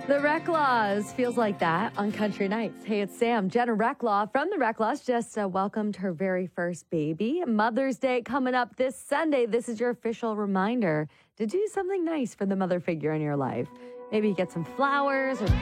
The Recklaws feels like that on Country Nights. Hey, it's Sam. Jenna Recklaw from the Recklaws just welcomed her very first baby. Mother's Day coming up this Sunday. This is your official reminder to do something nice for the mother figure in your life. Maybe get some flowers or